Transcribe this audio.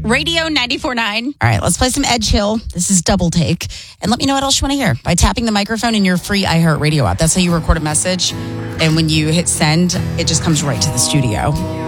Radio 94.9. All right, let's play some Edge Hill. This is Double Take. And let me know what else you want to hear by tapping the microphone in your free iHeartRadio app. That's how you record a message. And when you hit send, it just comes right to the studio.